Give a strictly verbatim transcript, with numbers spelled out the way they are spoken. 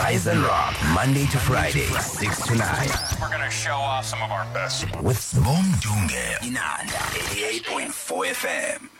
Rise and Rock, Monday to Friday, six to nine. We're going to show off some of our best. With Bom Dunge, Inanda, eighty-eight point four F M.